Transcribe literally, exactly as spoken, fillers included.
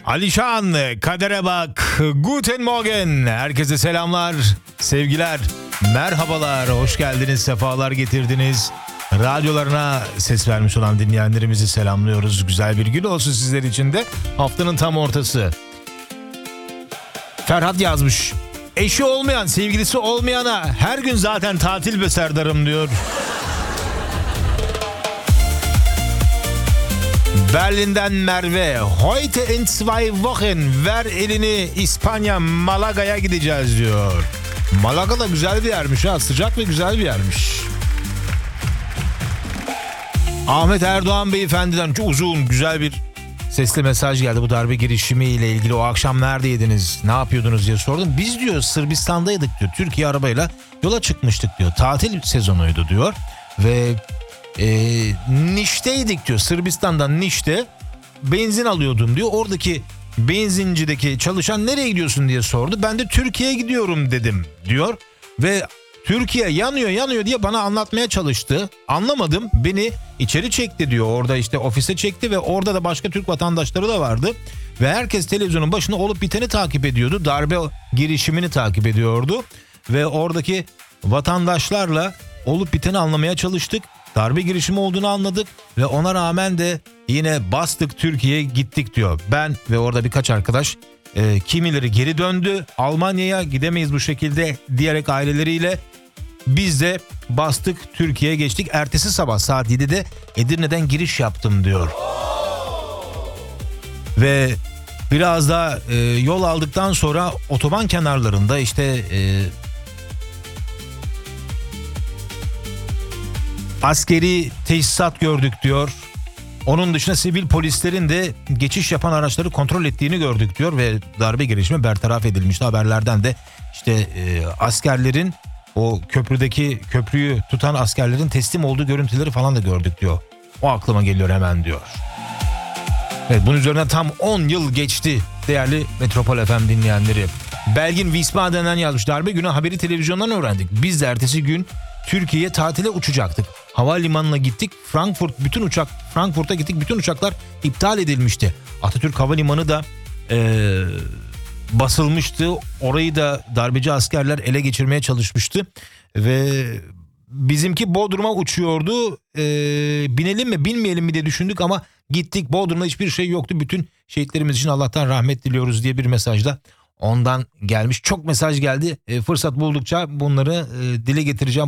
Alişan, kadere bak. Guten Morgen. Herkese selamlar, sevgiler, merhabalar. Hoş geldiniz, sefalar getirdiniz. Radyolarına ses vermiş olan dinleyenlerimizi selamlıyoruz. Güzel bir gün olsun sizler için de. Haftanın tam ortası. Ferhat yazmış. Eşi olmayan, sevgilisi olmayana her gün zaten tatil be Serdar'ım diyor. Berlin'den Merve. Heute in zwei Wochen ver elini İspanya Malaga'ya gideceğiz diyor. Malaga da güzel bir yermiş ha. Sıcak ve güzel bir yermiş. Ahmet Erdoğan beyefendiden çok uzun güzel bir sesli mesaj geldi. Bu darbe girişimi ile ilgili o akşam neredeydiniz, ne yapıyordunuz diye sordum. Biz diyor Sırbistan'daydık diyor. Türkiye arabayla yola çıkmıştık diyor. Tatil sezonuydu diyor. Ve e, Niş'teydik diyor. Sırbistan'dan Niş'te benzin alıyordum diyor. Oradaki benzincideki çalışan nereye gidiyorsun diye sordu. Ben de Türkiye'ye gidiyorum dedim diyor. Ve Türkiye yanıyor yanıyor diye bana anlatmaya çalıştı. Anlamadım, beni içeri çekti diyor. Orada işte ofise çekti ve orada da başka Türk vatandaşları da vardı. Ve herkes televizyonun başında olup biteni takip ediyordu. Darbe girişimini takip ediyordu. Ve oradaki vatandaşlarla olup biteni anlamaya çalıştık. Darbe girişimi olduğunu anladık ve ona rağmen de yine bastık Türkiye'ye gittik diyor. Ben ve orada birkaç arkadaş e, kimileri geri döndü. Almanya'ya gidemeyiz bu şekilde diyerek aileleriyle biz de bastık Türkiye'ye geçtik. Ertesi sabah saat yedide Edirne'den giriş yaptım diyor. Ve biraz da e, yol aldıktan sonra otoban kenarlarında işte e, askeri tesisat gördük diyor. Onun dışında sivil polislerin de geçiş yapan araçları kontrol ettiğini gördük diyor ve darbe girişimi bertaraf edilmişti. Haberlerden de işte e, askerlerin o köprüdeki köprüyü tutan askerlerin teslim olduğu görüntüleri falan da gördük diyor. O aklıma geliyor hemen diyor. Evet, bunun üzerinden tam on yıl geçti değerli Metropol F M dinleyenleri. Belgin Wiesbaden'den yazmış. Darbe günü haberi televizyondan öğrendik. Biz de ertesi gün Türkiye'ye tatile uçacaktık. Havalimanına gittik. Frankfurt bütün uçak Frankfurt'a gittik. Bütün uçaklar iptal edilmişti. Atatürk Havalimanı da ee, basılmıştı. Orayı da darbeci askerler ele geçirmeye çalışmıştı. Ve bizimki Bodrum'a uçuyordu. Ee, binelim mi binmeyelim mi diye düşündük ama gittik. Bodrum'da hiçbir şey yoktu. Bütün şehitlerimiz için Allah'tan rahmet diliyoruz diye bir mesajda ondan gelmiş. Çok mesaj geldi. E, fırsat buldukça bunları e, dile getireceğim.